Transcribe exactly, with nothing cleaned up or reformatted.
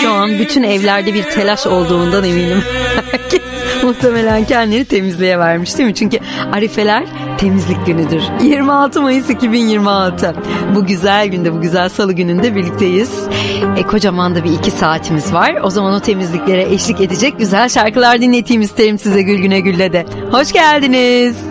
şu an bütün evlerde bir telaş olduğundan eminim. Herkes muhtemelen kendini temizliğe vermiş değil mi? Çünkü Arifeler temizlik günüdür. yirmi altı Mayıs iki bin yirmi altı. Bu güzel günde, bu güzel salı gününde birlikteyiz. E, kocaman da bir iki saatimiz var. O zaman o temizliklere eşlik edecek güzel şarkılar dinleteyim isterim size Gülgüne Gül'le de. Hoş geldiniz.